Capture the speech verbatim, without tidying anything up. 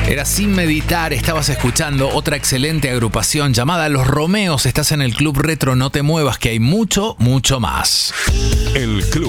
Era Sin Meditar, estabas escuchando otra excelente agrupación llamada Los Romeos. Estás en el Club Retro, no te muevas, que hay mucho, mucho más. El Club